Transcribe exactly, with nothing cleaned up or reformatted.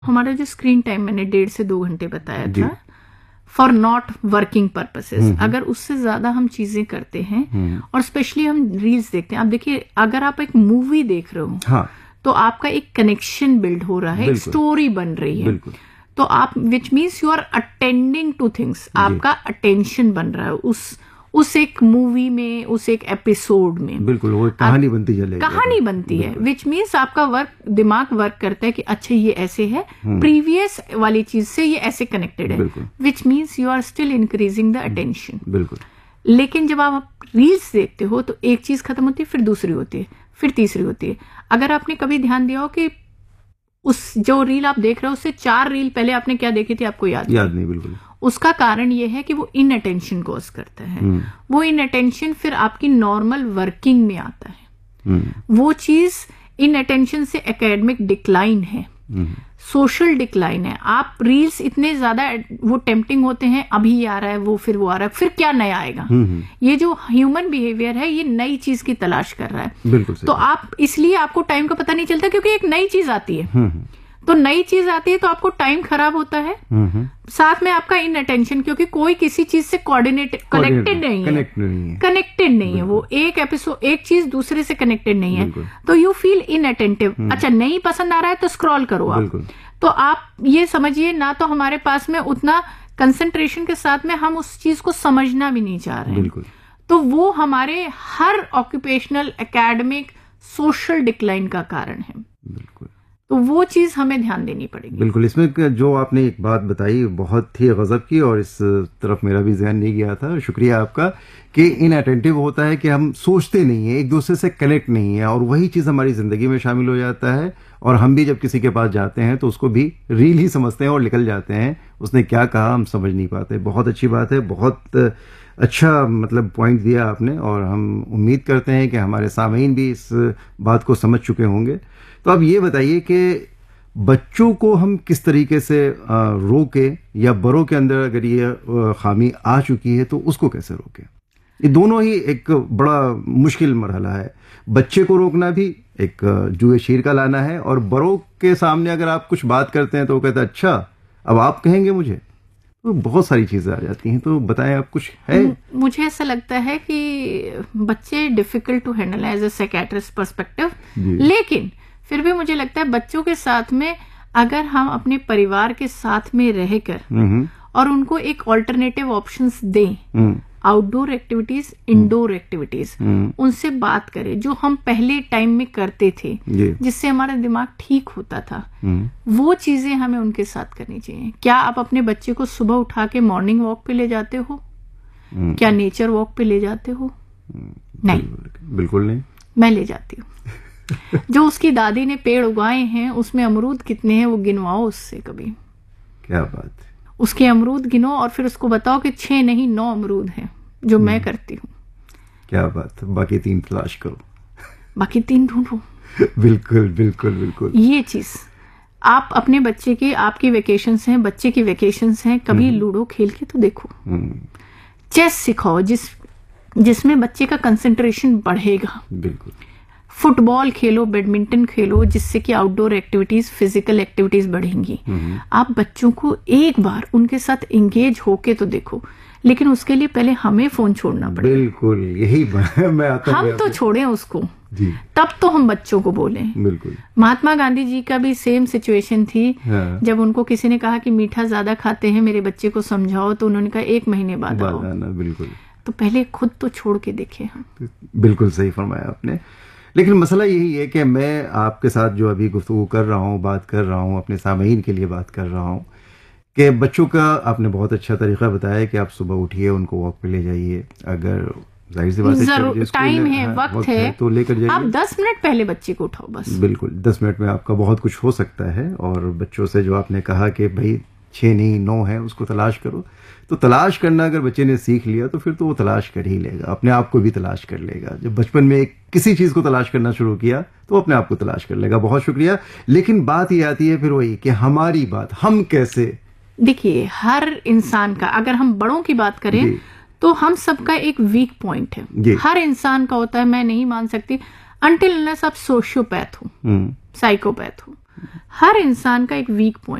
हमारा जो screen time मैंने डेढ़ से दो घंटे बताया था फॉर नॉट वर्किंग पर्पसेस, अगर उससे ज्यादा हम चीजें करते हैं और स्पेशली हम रील्स देखते हैं, आप देखिए अगर आप एक मूवी देख रहे हो हाँ. तो आपका एक कनेक्शन बिल्ड हो रहा है, एक स्टोरी बन रही है, तो आप which means you are attending two things, आपका अटेंशन बन रहा है उस उस एक मूवी में, उस एक एपिसोड में। बिल्कुल वो कहानी बनती चलेगी, कहानी बनती है, विच मीन्स आपका वर्क दिमाग वर्क करता है कि अच्छा ये ऐसे है, प्रीवियस वाली चीज से ये ऐसे कनेक्टेड है, which means you are still increasing the attention. बिल्कुल। लेकिन जब आप रील्स देखते हो तो एक चीज खत्म होती है, फिर दूसरी होती है, फिर तीसरी होती है। अगर आपने कभी ध्यान दिया हो कि उस जो रील आप देख रहे हो उससे चार रील पहले आपने क्या देखी थी, आपको याद याद नहीं। बिल्कुल। उसका कारण ये है कि वो इन अटेंशन कॉज करता है, वो इन अटेंशन फिर आपकी नॉर्मल वर्किंग में आता है, वो चीज इन अटेंशन से एकेडमिक डिक्लाइन है, सोशल डिक्लाइन है। आप रील्स इतने ज्यादा वो टेम्पटिंग होते हैं, अभी ये आ रहा है, वो फिर वो आ रहा है, फिर क्या नया आएगा। ये जो ह्यूमन बिहेवियर है ये नई चीज की तलाश कर रहा है। बिल्कुल। तो आप इसलिए आपको टाइम का पता नहीं चलता क्योंकि एक नई चीज आती है, तो नई चीज आती है तो आपको टाइम खराब होता है, साथ में आपका इन अटेंशन, क्योंकि कोई किसी चीज से कोऑर्डिनेट कनेक्टेड नहीं है, कनेक्टेड नहीं है, वो एक एपिसोड एक चीज दूसरे से कनेक्टेड नहीं है, तो यू फील इन अटेंटिव। अच्छा नहीं पसंद आ रहा है तो स्क्रॉल करो आप, तो आप ये समझिए ना तो हमारे पास में उतना कंसंट्रेशन के साथ में हम उस चीज को समझना भी नहीं चाह रहे हैं, तो वो हमारे हर ऑक्यूपेशनल एकेडमिक सोशल डिक्लाइन का कारण है। बिल्कुल। तो वो चीज हमें ध्यान देनी पड़ेगी। बिल्कुल। इसमें जो आपने एक बात बताई बहुत ही गजब की, और इस तरफ मेरा भी ध्यान नहीं गया था, शुक्रिया आपका, कि इन अटेंटिव होता है कि हम सोचते नहीं है, एक दूसरे से कनेक्ट नहीं है, और वही चीज हमारी जिंदगी में शामिल हो जाता है, और हम भी जब किसी के पास जाते हैं तो उसको भी रील ही समझते हैं और निकल जाते हैं, उसने क्या कहा हम समझ नहीं पाते। बहुत अच्छी बात है, बहुत अच्छा मतलब पॉइंट दिया आपने, और हम उम्मीद करते हैं कि हमारे सामीन भी इस बात को समझ चुके होंगे। तो अब ये बताइए कि बच्चों को हम किस तरीके से रोके, या बड़ों के अंदर अगर ये खामी आ चुकी है तो उसको कैसे रोके। ये दोनों ही एक बड़ा मुश्किल मरहला है, बच्चे को रोकना भी एक जुए शीर का लाना है, और बड़ों के सामने अगर आप कुछ बात करते हैं तो वो कहते हैं अच्छा अब आप कहेंगे मुझे, तो बहुत सारी चीजें आ जाती हैं। तो बताएं आप कुछ है। मुझे ऐसा लगता है कि बच्चे difficult to handle as a psychiatrist perspective, लेकिन फिर भी मुझे लगता है बच्चों के साथ में अगर हम अपने परिवार के साथ में रहकर और उनको एक ऑल्टरनेटिव ऑप्शंस दें, आउटडोर एक्टिविटीज, इंडोर एक्टिविटीज, उनसे बात करें जो हम पहले टाइम में करते थे जिससे हमारा दिमाग ठीक होता था, वो चीजें हमें उनके साथ करनी चाहिए। क्या आप अपने बच्चे को सुबह उठा के मॉर्निंग वॉक पे ले जाते हो? क्या नेचर वॉक पे ले जाते हो? नहीं, बिल्कुल नहीं। मैं ले जाती हूँ। जो उसकी दादी ने पेड़ उगाए हैं उसमें अमरूद कितने हैं वो गिनवाओ उससे कभी। क्या बात है। उसके अमरूद गिनो और फिर उसको बताओ कि छह नहीं नौ अमरूद हैं, जो मैं करती हूँ। क्या बात है। बाकी तीन तलाश करो, बाकी तीन ढूंढो। बिल्कुल बिल्कुल बिल्कुल। ये चीज आप अपने बच्चे के, आपकी वेकेशंस हैं, बच्चे की वेकेशंस हैं, कभी लूडो खेल के तो देखो, चेस सिखाओ जिस जिसमें बच्चे का कंसंट्रेशन बढ़ेगा। बिल्कुल। फुटबॉल खेलो, बैडमिंटन खेलो, जिससे कि आउटडोर एक्टिविटीज, फिजिकल एक्टिविटीज बढ़ेंगी। आप बच्चों को एक बार उनके साथ एंगेज होके तो देखो, लेकिन उसके लिए पहले हमें फोन छोड़ना पड़ेगा। बिल्कुल, यही मैं आता हम तो छोड़ें उसको जी, तब तो हम बच्चों को बोलें। बिल्कुल। महात्मा गांधी जी का भी सेम सिचुएशन थी। हाँ। जब उनको किसी ने कहा कि मीठा ज्यादा खाते हैं, मेरे बच्चे को समझाओ, तो उन्होंने कहा एक महीने बाद आओ। बिल्कुल। तो पहले खुद तो छोड़ के देखे हम। बिल्कुल सही फरमाया आपने। लेकिन मसला यही है कि मैं आपके साथ जो अभी गुफ्तगू कर रहा हूँ, बात कर रहा हूँ, अपने सामीन के लिए बात कर रहा हूँ कि बच्चों का आपने बहुत अच्छा तरीका बताया कि आप सुबह उठिए, उनको वॉक पे ले जाइए, अगर जाहिर सी बात है टाइम है, वक्त, वक्त है, है तो लेकर जाइए। आप दस मिनट पहले बच्चे को उठाओ बस। बिल्कुल, दस मिनट में आपका बहुत कुछ हो सकता है। और बच्चों से जो आपने कहा कि भाई छः नहीं नौ है, उसको तलाश करो, तो तलाश करना अगर बच्चे ने सीख लिया तो फिर तो वो तलाश कर ही लेगा, अपने आप को भी तलाश कर लेगा। जब बचपन में किसी चीज को तलाश करना शुरू किया तो अपने आप को तलाश कर लेगा। बहुत शुक्रिया। लेकिन बात ये आती है फिर वही कि हमारी बात हम कैसे। देखिए, हर इंसान का, अगर हम बड़ों की बात करें तो हम सबका एक वीक पॉइंट है, हर इंसान का होता है। मैं नहीं मान सकती अनटिल अनलेस आप सोशियोपैथ हो, साइकोपैथ हो, हर इंसान का एक वीक पॉइंट